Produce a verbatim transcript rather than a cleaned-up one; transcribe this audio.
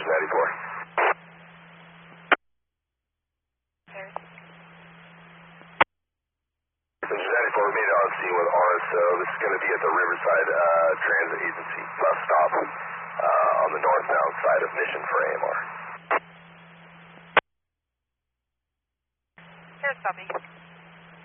Engine ninety-four. Engine ninety-four, we made it on scene with R S O. This is going to be at the Riverside uh, Transit Agency bus stop uh, on the northbound side of Mission for A M R. Here's Bobby.